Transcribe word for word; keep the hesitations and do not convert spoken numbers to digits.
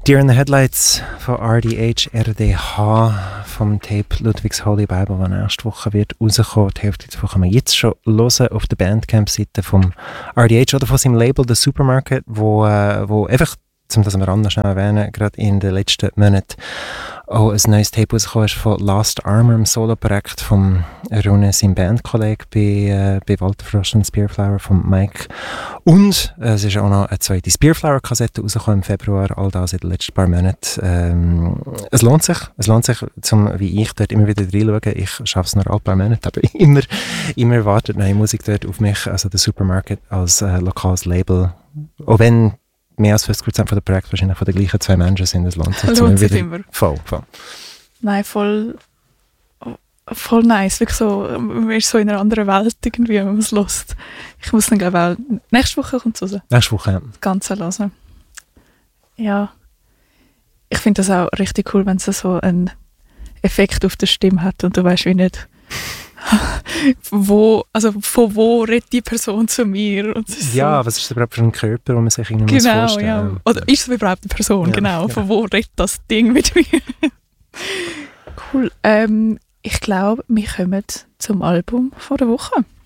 Deer in the Headlights von R D H, R D H vom Tape Ludwig's Holy Bible, das nächste Woche wird rauskommen. Die Hälfte davon kann man jetzt schon hören auf der Bandcamp-Seite vom R D H oder von seinem Label The Supermarket, wo, äh, wo einfach, um das am Rande schnell erwähnen, gerade in den letzten Monaten auch ein neues Tape rausgekommen ist von Last Armor, im Solo-Projekt von Rune, seinem Bandkollege bei, äh, bei Walter Frost und Spearflower von Mike. Und äh, es ist auch noch eine zweite Spearflower-Kassette rausgekommen im Februar, all das in den letzten paar Monaten. Ähm, es lohnt sich, es lohnt sich, zum, wie ich dort immer wieder reinschauen. Ich schaffe es nur alle paar Monate, aber immer, immer wartet neue Musik dort auf mich. Also der Supermarket als äh, lokales Label, auch wenn mehr als fünfzig Prozent von der Projekte wahrscheinlich von den gleichen zwei Menschen sind, das lohnt sich. Lohnt sich immer. Voll, voll. Nein, voll, voll nice. Wirklich so, man ist so in einer anderen Welt irgendwie, wenn man es hört. Ich muss dann, glaube ich, auch, nächste Woche kommt es raus. Nächste Woche, ja. Das Ganze hören. Ja. Ich finde das auch richtig cool, wenn es so einen Effekt auf der Stimme hat und du weißt wie nicht, wo, also von wo redet die Person zu mir? Und ja, so. Was ist das überhaupt für ein Körper, den man sich irgendwie genau, vorstellen ja. muss? Oder ist es überhaupt eine Person? Ja, genau. genau. Von wo redet das Ding mit mir? Cool. Ähm, ich glaube, wir kommen zum Album vor der Woche.